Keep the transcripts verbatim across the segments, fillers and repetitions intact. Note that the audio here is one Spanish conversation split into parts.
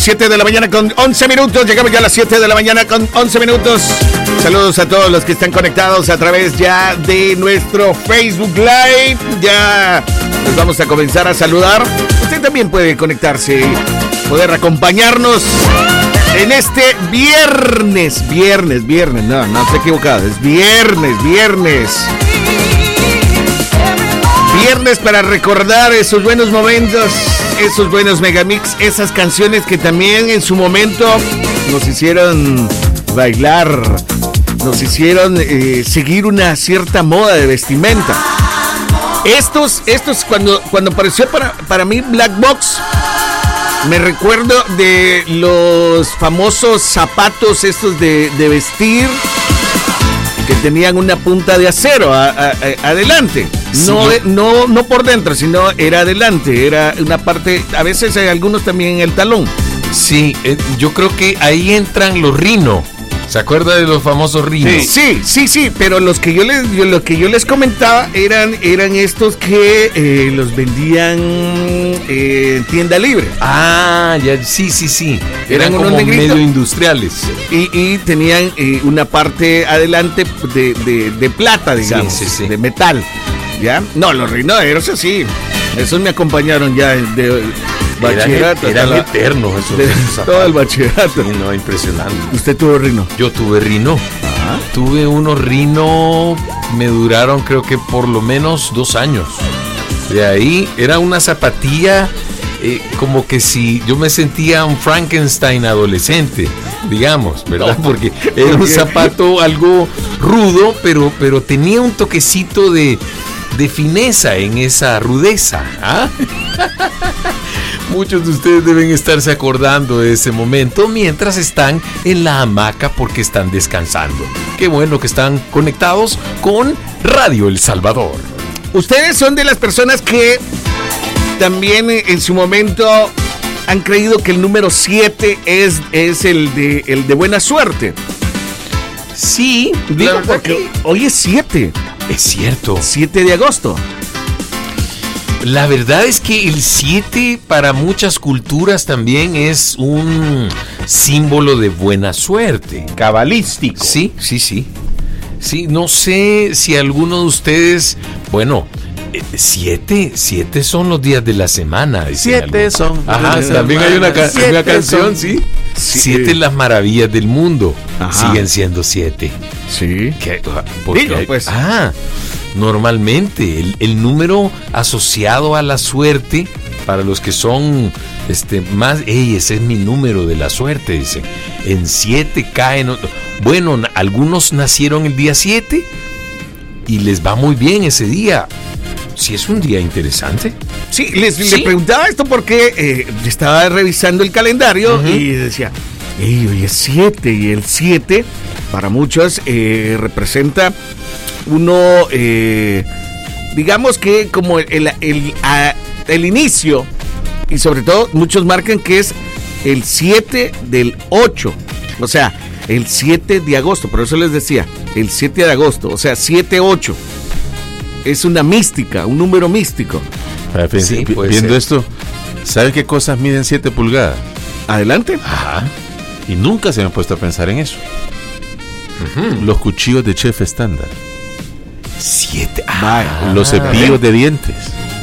siete de la mañana con once minutos. Llegamos ya a las siete de la mañana con once minutos. Saludos a todos los que están conectados a través ya de nuestro Facebook Live. Ya nos vamos a comenzar a saludar. Usted también puede conectarse y poder acompañarnos en este viernes. Viernes, viernes. No, no estoy equivocado. Es viernes, viernes. Viernes para recordar esos buenos momentos, esos buenos megamix, esas canciones que también en su momento nos hicieron bailar, nos hicieron eh, seguir una cierta moda de vestimenta. Estos, estos cuando, cuando apareció para, para mí Black Box, me recuerdo de los famosos zapatos estos de, de vestir que tenían una punta de acero a, a, a, adelante. No, sí. no, no por dentro, sino era adelante, era una parte, a veces hay algunos también en el talón. Sí, eh, yo creo que ahí entran los Rhino. ¿Se acuerda de los famosos Rhino? Sí, sí, sí, sí, pero los que yo les, yo, lo que yo les comentaba eran, eran estos que eh, los vendían eh, en tienda libre. Ah, ya, sí, sí, sí. Eran, eran como medio industriales. Y, y tenían eh, una parte adelante de, de, de plata, digamos, sí, sí, sí. de metal. ¿Ya? No, los rinoeros, sí. Esos me acompañaron ya de bachillerato. Eran, eran eternos esos. De, todo el bachillerato. Sí, no, impresionante. ¿Usted tuvo rino? Yo tuve rino. Ajá. Tuve unos rino, me duraron creo que por lo menos dos años. De ahí era una zapatilla eh, como que si yo me sentía un Frankenstein adolescente, digamos, ¿verdad? Porque era un zapato algo rudo, pero, pero tenía un toquecito de... de fineza en esa rudeza. ¿Ah? Muchos de ustedes deben estarse acordando de ese momento mientras están en la hamaca porque están descansando. Qué bueno que están conectados con Radio El Salvador. Ustedes son de las personas que también en su momento han creído que el número siete es, es el, de, el de buena suerte. Sí, digo porque que... hoy es siete. Es cierto. siete de agosto. La verdad es que el siete para muchas culturas también es un símbolo de buena suerte. Cabalístico. Sí, sí, sí. Sí, no sé si alguno de ustedes, bueno, siete, siete son los días de la semana. Siete son. Ajá, también hay una, ca- una canción, son. ¿Sí? Sí. Siete las maravillas del mundo. Ajá. Siguen siendo siete. Sí. ¿Qué? Porque Digo, pues. Ah, normalmente el, el número asociado a la suerte, para los que son este más, ey, ese es mi número de la suerte, dicen. En siete caen. Bueno, algunos nacieron el día siete y les va muy bien ese día. Sí, es un día interesante. Sí, les, ¿Sí? les preguntaba esto porque eh, estaba revisando el calendario uh-huh. y decía, hey, hoy es siete, y el siete para muchos eh, representa uno, eh, digamos que como el, el, el, a, el inicio, y sobre todo muchos marcan que es el siete del ocho, o sea, el siete de agosto, por eso les decía, el siete de agosto, o sea, siete ocho. Es una mística, un número místico. Sí, viendo ser. Esto, ¿sabes qué cosas miden siete pulgadas? Adelante. Ajá. Y nunca se me ha puesto a pensar en eso. Uh-huh. Los cuchillos de chef estándar. Siete. Ah, los cepillos de dientes.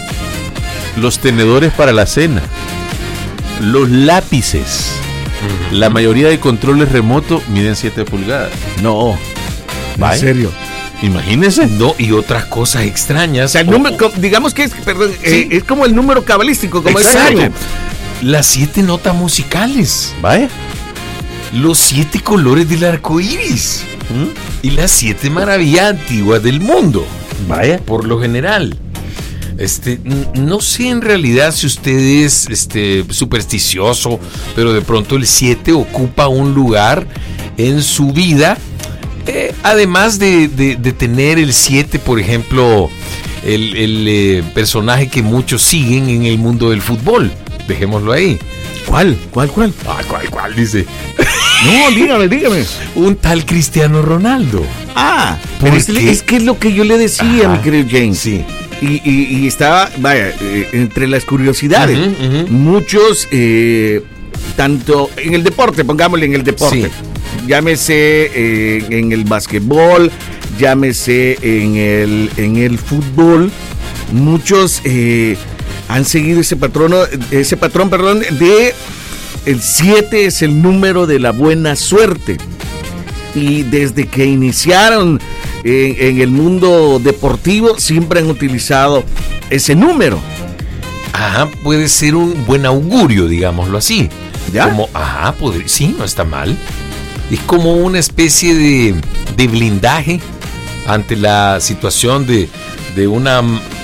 Los tenedores para la cena. Los lápices. Uh-huh. La mayoría de controles remotos miden siete pulgadas. No. ¿En serio? Imagínense. No, y otras cosas extrañas. O sea, el número, oh, oh. digamos que es, perdón, sí. eh, es como el número cabalístico, como Exacto. es las siete notas musicales. Vaya. Los siete colores del arco iris. ¿Mm? Y las siete maravillas antiguas del mundo. Vaya. Por lo general. Este, no sé en realidad si usted es este, supersticioso, pero de pronto el siete ocupa un lugar en su vida. Eh, además de, de, de tener el siete, por ejemplo, el, el eh, personaje que muchos siguen en el mundo del fútbol. Dejémoslo ahí. ¿Cuál? ¿Cuál? ¿Cuál? Ah, ¿cuál? ¿Cuál? Dice. No, dígame, dígame. Un tal Cristiano Ronaldo. Ah, pero es, es que es lo que yo le decía, ajá, mi querido James. Sí. Y, y, y estaba, vaya, eh, entre las curiosidades, uh-huh, uh-huh. muchos eh, tanto en el deporte, pongámosle en el deporte, sí. llámese eh, en el básquetbol, llámese en el, en el fútbol, muchos eh, han seguido ese patrón, ese patrón, perdón, de el siete es el número de la buena suerte. Y desde que iniciaron en, en el mundo deportivo, siempre han utilizado ese número. Ajá, puede ser un buen augurio, digámoslo así. ¿Ya? Como, ajá, podría, sí, no está mal. Es como una especie de, de blindaje ante la situación de, de una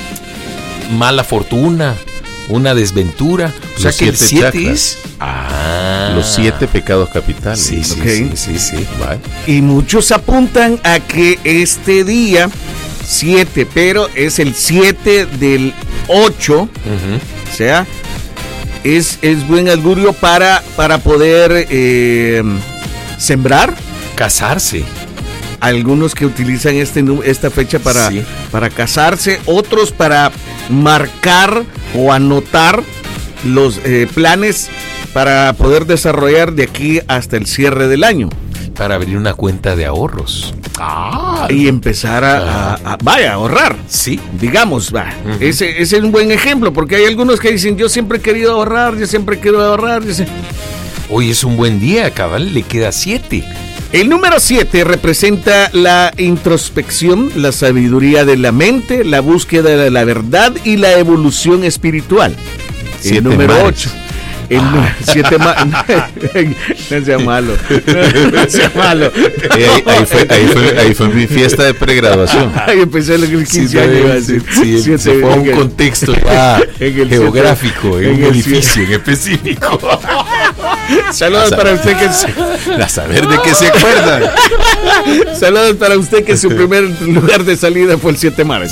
mala fortuna, una desventura. O sea Los que el siete siete es... Ah, los siete pecados capitales. Sí, sí, okay. sí, sí, sí. Vale. Y muchos apuntan a que este día, siete, pero es el siete del ocho, Uh-huh. o sea, es, es buen augurio para, para poder eh, sembrar. Casarse. Algunos que utilizan este, esta fecha para, Sí. para casarse, otros para marcar o anotar los eh, planes para poder desarrollar de aquí hasta el cierre del año. Para abrir una cuenta de ahorros. Ah, y empezar a, a, a vaya, a ahorrar. Sí. Digamos, va. Uh-huh. Ese, ese es un buen ejemplo, porque hay algunos que dicen, yo siempre he querido ahorrar, yo siempre quiero ahorrar. Yo sé. Hoy es un buen día, cabal, le queda siete. El número siete representa la introspección, la sabiduría de la mente, la búsqueda de la verdad y la evolución espiritual. Siete El número mares. ocho. El ah. siete ma- no sea malo. No sea malo. Eh, ahí, ahí, fue, ahí, fue, ahí fue mi fiesta de pregraduación. Ahí empecé el quince Sí, años. sí, iba a decir. sí, Siete, se fue a un en el- contexto ya en el geográfico, siete, en un en el edificio en específico. Saludos para usted que A saber de qué se acuerdan. saludos para usted que su primer lugar de salida fue el Siete Mares.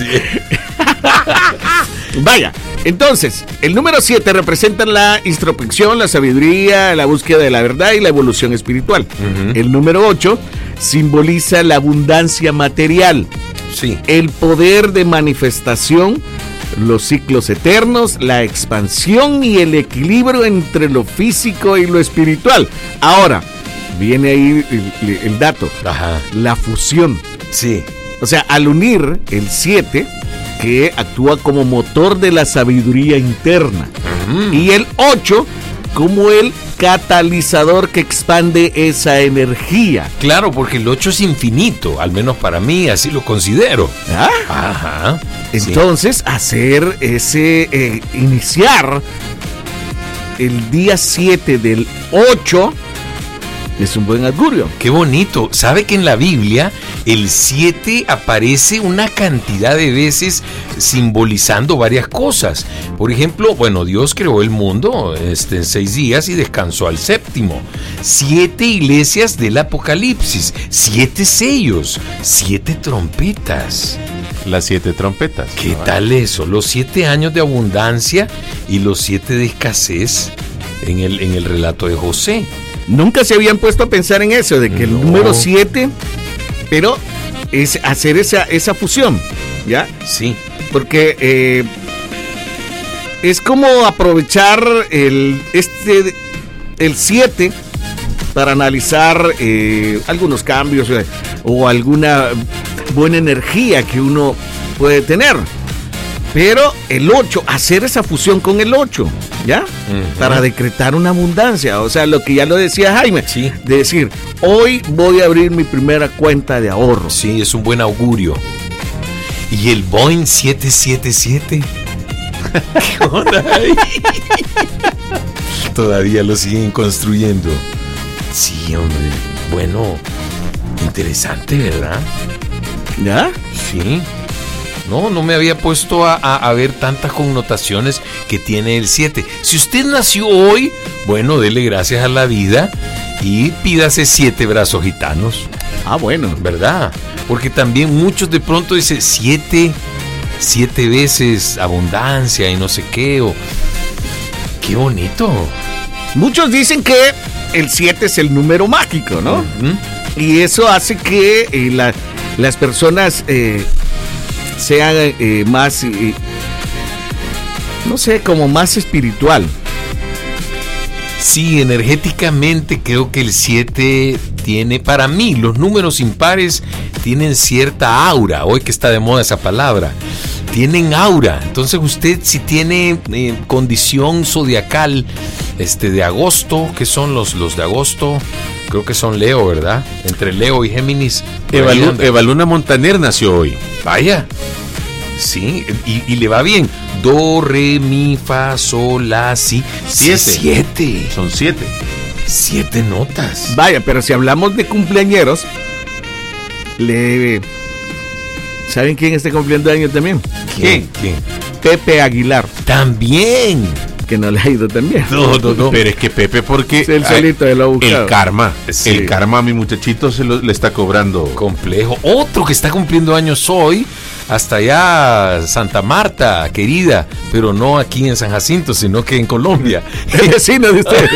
Vaya, entonces, el número siete representa la introspección, la sabiduría, la búsqueda de la verdad y la evolución espiritual. Uh-huh. El número ocho simboliza la abundancia material, Sí. el poder de manifestación, los ciclos eternos, la expansión y el equilibrio entre lo físico y lo espiritual. Ahora, viene ahí el, el dato, Ajá. la fusión. Sí. O sea, al unir el siete, que actúa como motor de la sabiduría interna, Mm. y el ocho como el catalizador que expande esa energía. Claro, porque el ocho es infinito, al menos para mí, así lo considero. ¿Ah? Ajá. Sí. Entonces, hacer ese, eh, iniciar el día siete del ocho es un buen augurio. Qué bonito. ¿Sabe que en la Biblia el siete aparece una cantidad de veces simbolizando varias cosas? Por ejemplo, bueno, Dios creó el mundo este, en seis días y descansó al séptimo. Siete iglesias del Apocalipsis, siete sellos, siete trompetas. Las siete trompetas. ¿Qué ¿no? tal eso? Los siete años de abundancia y los siete de escasez en el, en el relato de José. Nunca se habían puesto a pensar en eso, de que el No. número siete, pero es hacer esa, esa fusión, ¿ya? Sí. Porque eh, es como aprovechar el este el siete para analizar eh, algunos cambios eh, o alguna buena energía que uno puede tener. Pero el ocho, hacer esa fusión con el ocho, ¿ya? Uh-huh. Para decretar una abundancia. O sea, lo que ya lo decía Jaime. Sí. De decir, hoy voy a abrir mi primera cuenta de ahorros. Sí, es un buen augurio. ¿Y el Boeing siete siete siete? ¿Qué onda ahí? Todavía lo siguen construyendo. Sí, hombre. Bueno, interesante, ¿verdad? ¿Ya? Sí. No, no me había puesto a, a, a ver tantas connotaciones que tiene el siete. Si usted nació hoy, bueno, dele gracias a la vida y pídase siete brazos gitanos. Ah, bueno. ¿Verdad? Porque también muchos de pronto dicen siete, siete veces abundancia y no sé qué. O... ¡Qué bonito! Muchos dicen que el siete es el número mágico, ¿no? Uh-huh. Y eso hace que eh, la, las personas eh, sean eh, más, eh, no sé, como más espiritual. Sí, energéticamente creo que el siete tiene, para mí, los números impares tienen cierta aura, hoy que está de moda esa palabra, tienen aura. Entonces usted si tiene eh, condición zodiacal este, de agosto, que son los, los de agosto, creo que son Leo, ¿verdad? Entre Leo y Géminis. Evalu- Evaluna Montaner nació hoy. Vaya. Sí, y, y le va bien. Do, re, mi, fa, sol, la, si. Siete. Siete. Son siete. Siete notas. Vaya, pero si hablamos de cumpleañeros, le... ¿saben quién está cumpliendo año también? ¿Quién? ¿Quién? Pepe Aguilar, También. que no le ha ido tan bien. No, no, no. Pero es que Pepe, porque Es el solito de lo buscado. el karma, Sí. el karma a mi muchachito se lo, le está cobrando. Complejo. Otro que está cumpliendo años hoy, hasta allá Santa Marta, querida, pero no aquí en San Jacinto, sino que en Colombia. El vecino de ustedes.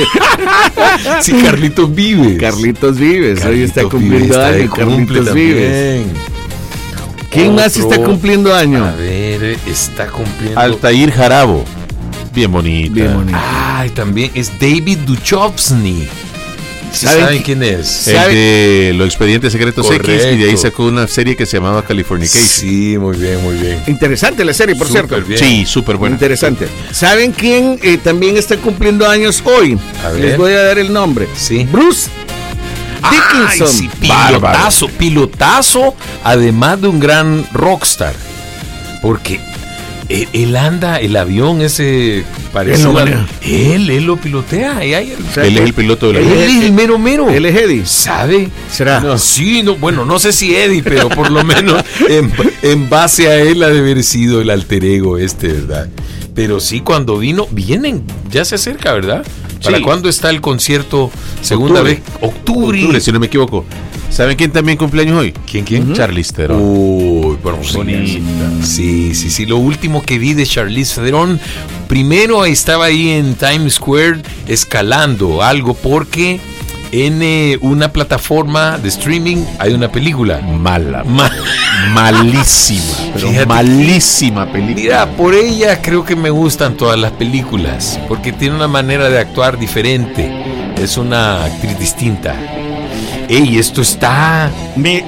Sí, Carlitos Vives. Carlitos Vives, hoy está Carlitos cumpliendo Vives está de año. cumple Carlitos Vives. también. ¿Quién más Otro, está cumpliendo año? A ver, está cumpliendo. Altair Jarabo. Bien bonita. Bien bonito. Ay, también es David Duchovny. ¿Sí ¿Saben ¿Saben qui- quién es? El ¿Sabe? de Los Expedientes Secretos Correcto. X, y de ahí sacó una serie que se llamaba Californication. Sí, muy bien, muy bien. Interesante la serie, por Súper cierto. bien. Sí, súper buena. Interesante. ¿Saben quién eh, también está cumpliendo años hoy? A ver. Les voy a dar el nombre. Sí. Bruce Dickinson. Ay, sí, Bárbaro. pilotazo, pilotazo, además de un gran rockstar. Porque él, él anda, el avión ese parecido Él lo al- maneja. él, él lo pilotea. y ahí él, O sea, Él es el piloto de la él él- es el mero mero. Él es Eddie. ¿Sabe? ¿Será? No, sí, no, bueno, no sé si Eddie, pero por lo menos en, en base a él ha de haber sido el alter ego este, ¿verdad? Pero sí, cuando vino, vienen, ya se acerca, ¿verdad? ¿Para Sí. cuándo está el concierto? Segunda Octubre. vez. Octubre. Octubre, si no me equivoco. ¿Saben quién también cumpleaños hoy? ¿Quién, quién? Charlize Theron. Uy, bueno, sí, Bonita. sí, sí, sí. Lo último que vi de Charlize Theron, primero estaba ahí en Times Square escalando algo porque en eh, una plataforma de streaming hay una película. Mala. Ma- Malísima. Pero Fíjate. malísima película. Mira, por ella creo que me gustan todas las películas, porque tiene una manera de actuar diferente. Es una actriz distinta. Ey, esto está... Me.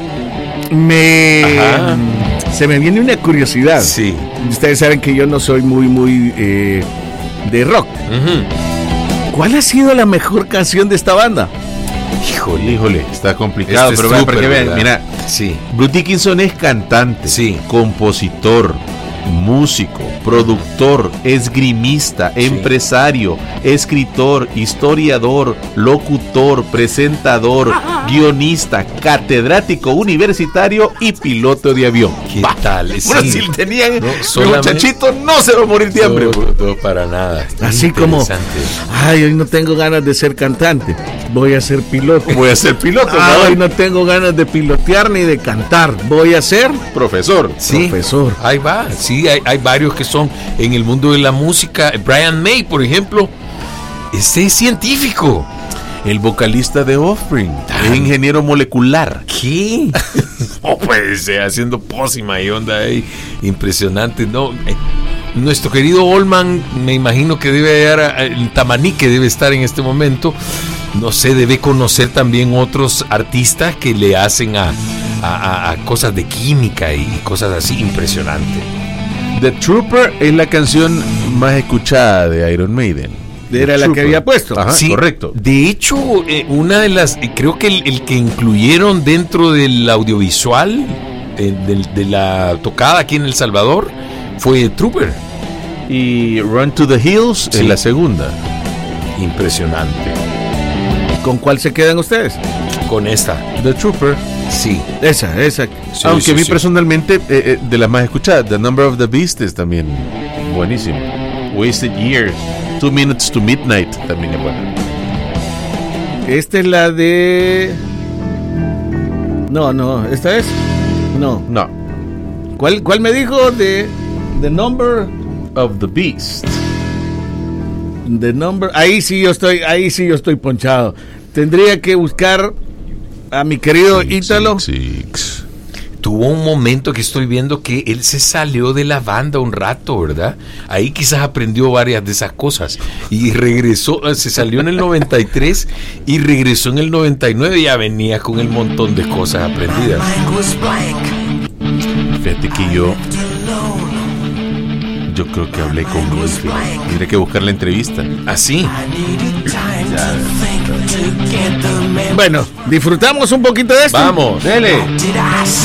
Me. Ajá. Se me viene una curiosidad. Sí. Ustedes saben que yo no soy muy, muy eh, de rock. Ujú. ¿Cuál ha sido la mejor canción de esta banda? Híjole. Híjole, está complicado, Este es pero vean, súper, para que vean, ¿verdad? mira, Sí. Bruce Dickinson es cantante, Sí. compositor, músico, productor, esgrimista, empresario, escritor, historiador, locutor, presentador, guionista, catedrático universitario y piloto de avión. ¿Qué Va. tal? Bueno, Sí. si tenían, No, mi solamente- muchachito no se va a morir de hambre. No, bro. no, para nada. Así como, Interesante. ay, hoy no tengo ganas de ser cantante, voy a ser piloto. Voy a ser piloto, Ah, ¿no? hoy no tengo ganas de pilotear ni de cantar, voy a ser Profesor. Sí, profesor. ahí va. Sí, hay, hay varios que son en el mundo de la música. Brian May, por ejemplo, este es científico. El vocalista de Offspring, es ingeniero molecular. ¿Qué? No puede ser, haciendo pócima y onda ahí. Impresionante, ¿no? Eh, Nuestro querido Allman, me imagino que debe hallar, el Tamaní que debe estar en este momento. No sé, debe conocer también otros artistas que le hacen a, a- a- a cosas de química y cosas así. Impresionante. The Trooper es la canción más escuchada de Iron Maiden. Era The la que Trooper. había puesto. Ajá, Sí, correcto. De hecho, eh, una de las, eh, creo que el, el que incluyeron dentro del audiovisual eh, del- de, la tocada aquí en El Salvador fue Trooper. Y Run to the Hills Sí. es la segunda. Impresionante. ¿Con cuál se quedan ustedes? Con esta, The Trooper. sí. Esa, esa. Sí, Aunque sí, a mí sí. personalmente, eh, eh, de las más escuchadas, The Number of the Beast es también buenísimo. Wasted Years, Two Minutes to Midnight también es buena. Esta es la de... No, no, ¿esta es? No. No, ¿Cuál, cuál me dijo? De... The Number... of the Beast. The Number... Ahí sí yo estoy, ahí sí yo estoy ponchado. Tendría que buscar a mi querido Ítalo. Six. tuvo un momento que estoy viendo que él se salió de la banda un rato, ¿verdad? Ahí quizás aprendió varias de esas cosas y regresó, se salió en el noventa y tres y regresó en el noventa y nueve y ya venía con el montón de cosas aprendidas. Fíjate que yo yo creo que hablé con él. Tendré que buscar la entrevista. Así. Ya. Bueno, disfrutamos un poquito de esto. Vamos, dele.